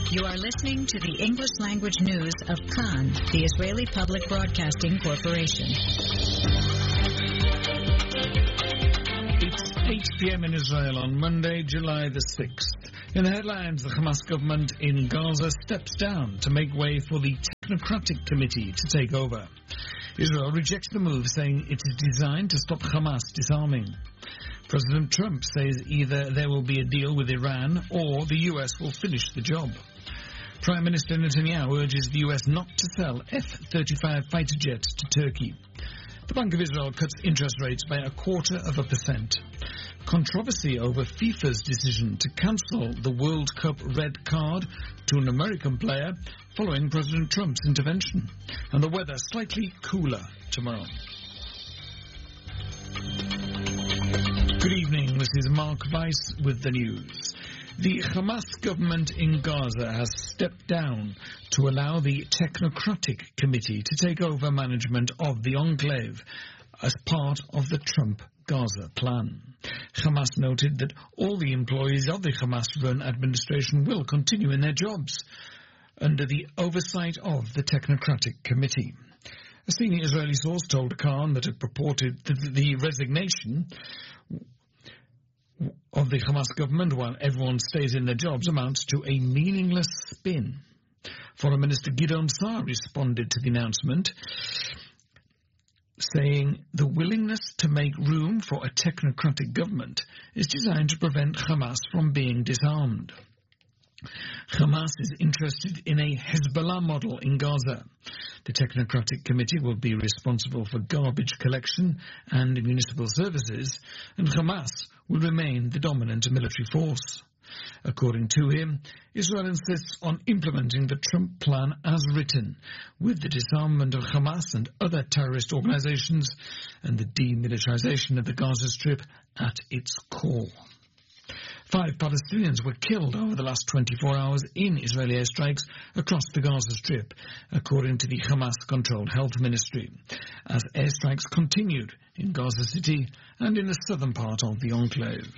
You are listening to the English language news of Kan, the Israeli Public Broadcasting Corporation. It's 8 p.m. in Israel on Monday, July the 6th. In the headlines, the Hamas government in Gaza steps down to make way for the Technocratic Committee to take over. Israel rejects the move, saying it is designed to stop Hamas disarming. President Trump says either there will be a deal with Iran or the US will finish the job. Prime Minister Netanyahu urges the US not to sell F-35 fighter jets to Turkey. The Bank of Israel cuts interest rates by 0.25%. Controversy over FIFA's decision to cancel the World Cup red card to an American player following President Trump's intervention. And the weather slightly cooler tomorrow. Good evening, this is Mark Weiss with the news. The Hamas government in Gaza has stepped down to allow the Technocratic Committee to take over management of the enclave as part of the Trump Gaza plan. Hamas noted that all the employees of the Hamas-run administration will continue in their jobs under the oversight of the Technocratic Committee. A senior Israeli source told Khan that it purported that the resignation of the Hamas government while everyone stays in their jobs amounts to a meaningless spin. Foreign Minister Gideon Saar responded to the announcement, saying the willingness to make room for a technocratic government is designed to prevent Hamas from being disarmed. Hamas is interested in a Hezbollah model in Gaza. The Technocratic Committee will be responsible for garbage collection and municipal services, and Hamas will remain the dominant military force. According to him, Israel insists on implementing the Trump plan as written, with the disarmament of Hamas and other terrorist organizations and the demilitarization of the Gaza Strip at its core. 5 Palestinians were killed over the last 24 hours in Israeli airstrikes across the Gaza Strip, according to the Hamas-controlled Health Ministry, as airstrikes continued in Gaza City and in the southern part of the enclave.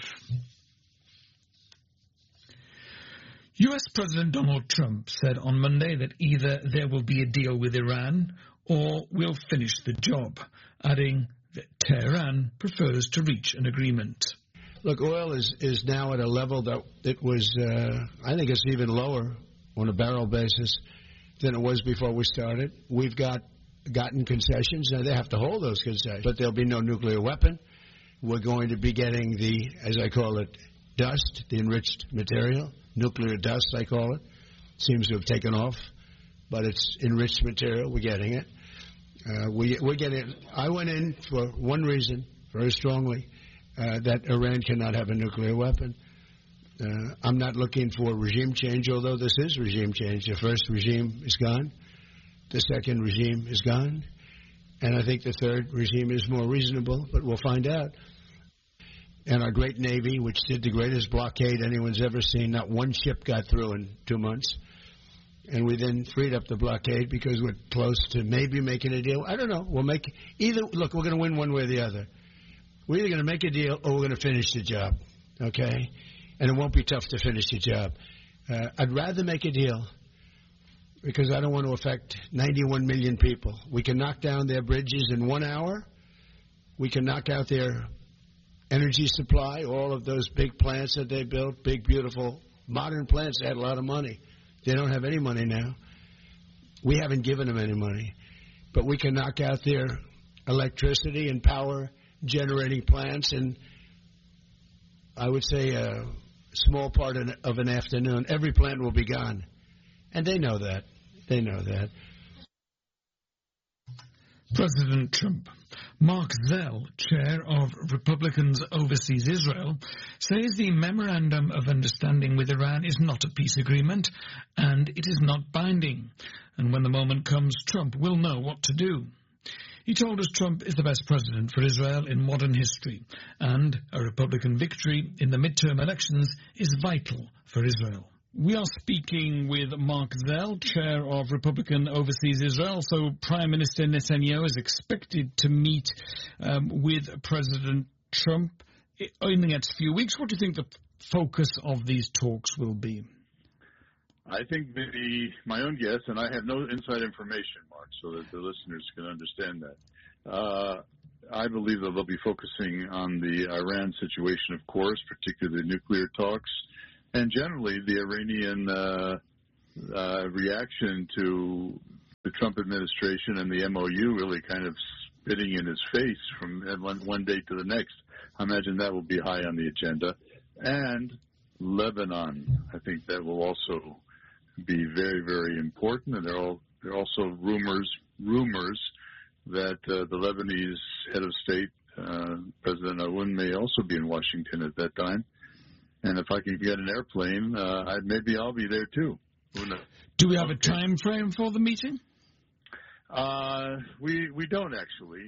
US President Donald Trump said on Monday that either there will be a deal with Iran or we'll finish the job, adding that Tehran prefers to reach an agreement. Look, oil is now at a level that it was, I think it's even lower on a barrel basis than it was before we started. We've gotten concessions. Now, they have to hold those concessions, but there'll be no nuclear weapon. We're going to be getting the, as I call it, dust, the enriched material, nuclear dust, I call it. Seems to have taken off, but it's enriched material. We're getting it. We're getting it. I went in for one reason, very strongly, that Iran cannot have a nuclear weapon. I'm not looking for regime change, although this is regime change. The first regime is gone. The second regime is gone. And I think the third regime is more reasonable, but we'll find out. And our great Navy, which did the greatest blockade anyone's ever seen, not one ship got through in 2 months. And we then freed up the blockade because we're close to maybe making a deal. I don't know. We'll make either. Look, we're going to win one way or the other. We're either going to make a deal or we're going to finish the job, okay? And it won't be tough to finish the job. I'd rather make a deal because I don't want to affect 91 million people. We can knock down their bridges in 1 hour. We can knock out their energy supply, all of those big plants that they built, big, beautiful, modern plants. They had a lot of money. They don't have any money now. We haven't given them any money. But we can knock out their electricity and power generating plants in, I would say, a small part of an afternoon. Every plant will be gone. And they know that. They know that. President Trump. Mark Zell, chair of Republicans Overseas Israel, says the Memorandum of Understanding with Iran is not a peace agreement and it is not binding. And when the moment comes, Trump will know what to do. He told us Trump is the best president for Israel in modern history, and a Republican victory in the midterm elections is vital for Israel. We are speaking with Mark Zell, chair of Republican Overseas Israel. So Prime Minister Netanyahu is expected to meet with President Trump in the next few weeks. What do you think the focus of these talks will be? I think maybe my own guess, and I have no inside information, Mark, so that the listeners can understand that. I believe that they'll be focusing on the Iran situation, of course, particularly the nuclear talks, and generally the Iranian reaction to the Trump administration and the MOU really kind of spitting in his face from one day to the next. I imagine that will be high on the agenda. And Lebanon, I think that will also be very, very important. And there are also rumors that the Lebanese head of state, President Aoun, may also be in Washington at that time. And if I can get an airplane, maybe I'll be there too. Do we have a time frame for the meeting? We don't actually.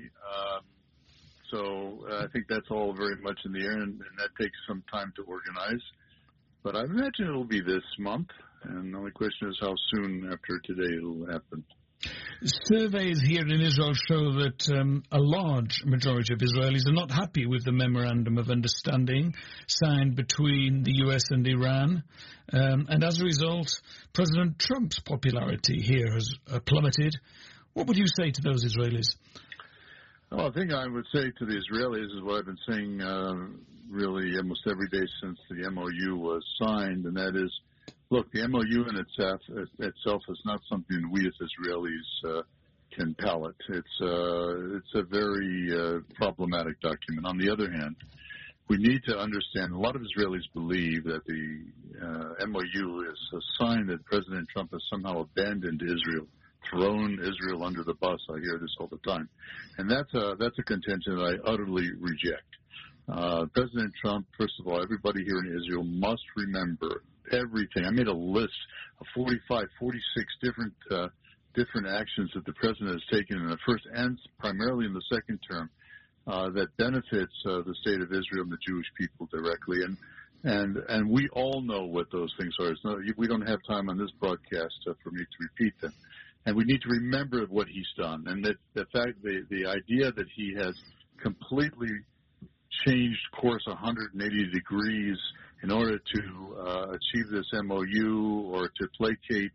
So I think that's all very much in the air, and that takes some time to organize. But I imagine it'll be this month, and the only question is how soon after today it'll happen. Surveys here in Israel show that a large majority of Israelis are not happy with the Memorandum of Understanding signed between the U.S. and Iran. And as a result, President Trump's popularity here has plummeted. What would you say to those Israelis? Well, the thing I would say to the Israelis is what I've been saying really almost every day since the MOU was signed, and that is, look, the MOU in itself is not something we as Israelis can palate. It's a very problematic document. On the other hand, we need to understand, a lot of Israelis believe that the MOU is a sign that President Trump has somehow abandoned Israel, thrown Israel under the bus. I hear this all the time. And that's a contention that I utterly reject. President Trump, first of all, everybody here in Israel must remember everything. I made a list of 45, 46 different actions that the president has taken in the first and primarily in the second term that benefits the state of Israel and the Jewish people directly. And we all know what those things are. We don't have time on this broadcast for me to repeat them. And we need to remember what he's done, and that the idea that he has completely changed course 180 degrees in order to achieve this MOU or to placate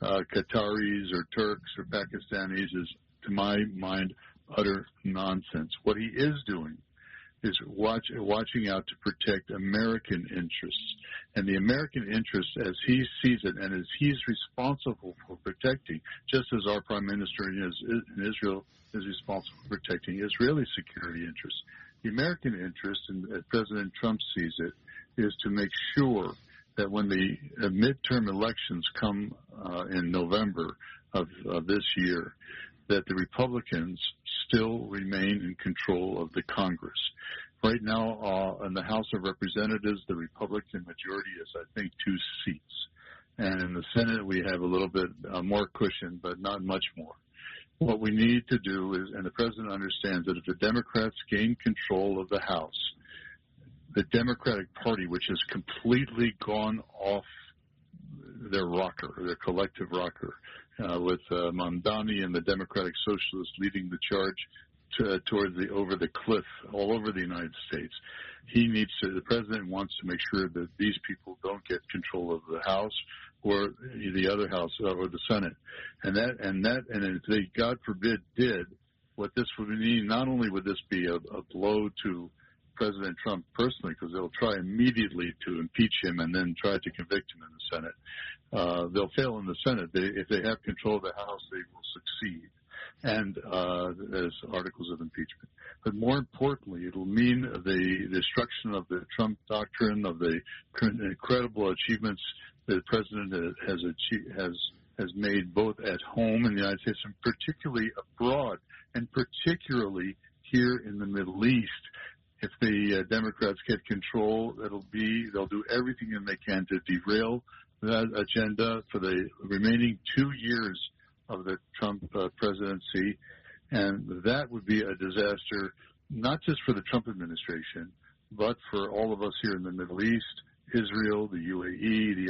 Qataris or Turks or Pakistanis is, to my mind, utter nonsense. What he is doing is watching out to protect American interests. And the American interest, as he sees it and as he's responsible for protecting, just as our Prime Minister in Israel is responsible for protecting Israeli security interests. The American interest, as President Trump sees it, is to make sure that when the midterm elections come in November of this year, that the Republicans still remain in control of the Congress. Right now, in the House of Representatives, the Republican majority is, I think, 2 seats. And in the Senate, we have a little bit more cushion, but not much more. What we need to do is, and the President understands that if the Democrats gain control of the House, the Democratic Party, which has completely gone off their rocker, their collective rocker, with Mamdani and the Democratic Socialists leading the charge towards over the cliff all over the United States. The President wants to make sure that these people don't get control of the House or the other House or the Senate. And if they, God forbid, did, what this would mean, not only would this be a blow to President Trump personally, because they'll try immediately to impeach him and then try to convict him in the Senate. They'll fail in the Senate. If they have control of the House, they will succeed, and as articles of impeachment. But more importantly, it will mean the destruction of the Trump doctrine, of the incredible achievements that the President has made both at home in the United States and particularly abroad, and particularly here in the Middle East. If the Democrats get control, they'll do everything that they can to derail that agenda for the remaining 2 years of the Trump presidency, and that would be a disaster not just for the Trump administration, but for all of us here in the Middle East, Israel, the UAE,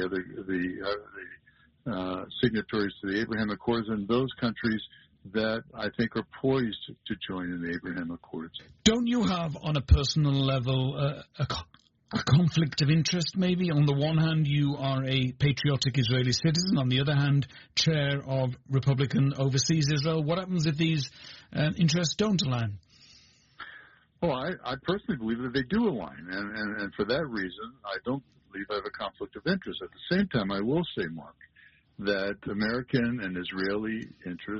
the signatories to the Abraham Accords, and those countries that I think are poised to join in the Abraham Accords. Don't you have, on a personal level, a conflict of interest, maybe? On the one hand, you are a patriotic Israeli citizen. On the other hand, chair of Republican Overseas Israel. What happens if these interests don't align? Well, I personally believe that they do align, and for that reason, I don't believe I have a conflict of interest. At the same time, I will say, Mark, that American and Israeli interests